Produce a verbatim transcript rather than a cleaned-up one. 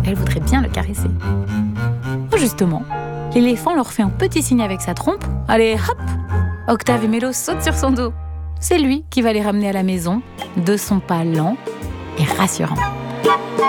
elle voudrait bien le caresser. Oh, justement, l'éléphant leur fait un petit signe avec sa trompe. Allez, hop! Octave et Mélo sautent sur son dos. C'est lui qui va les ramener à la maison de son pas lent et rassurant.